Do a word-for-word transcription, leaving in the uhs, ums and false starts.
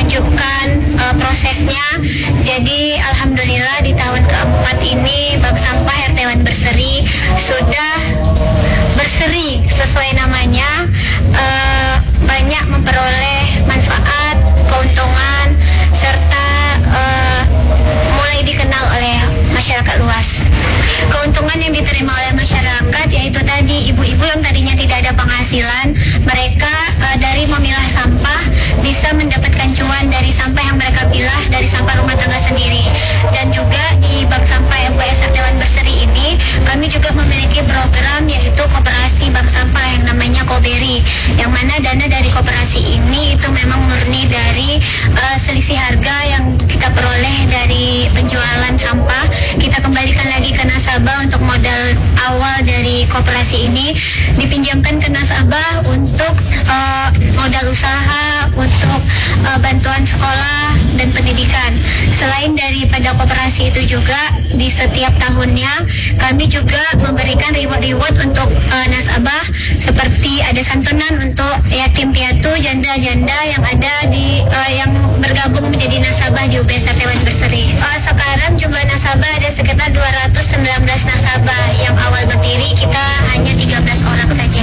menunjukkan uh, prosesnya. Jadi alhamdulillah di tahun keempat ini Bank Sampah R T One Berseri sudah berseri sesuai namanya, uh, banyak memperoleh manfaat, keuntungan, serta uh, mulai dikenal oleh masyarakat luas. Keuntungan yang diterima oleh masyarakat yaitu tadi ibu-ibu yang tadinya tidak ada penghasilan, mereka uh, dari memilah sampah bisa mendapatkan cuan dari sampah yang mereka pilah dari sampah rumah tangga sendiri. Dan juga di Bank Sampah M P S R T One Berseri ini kami juga memiliki program yaitu koperasi bank sampah yang namanya Koberi, yang mana dana dari koperasi ini itu memang murni dari uh, selisih harga yang kita peroleh dari penjualan sampah, kita kembalikan lagi ke nasabah untuk modal awal dari koperasi ini, dipinjamkan ke nasabah untuk uh, modal usaha, untuk uh, bantuan sekolah dan pendidikan. Selain daripada koperasi itu juga di setiap tahunnya kami juga memberikan reward-reward untuk uh, nasabah, seperti ada santunan untuk yatim piatu, janda-janda yang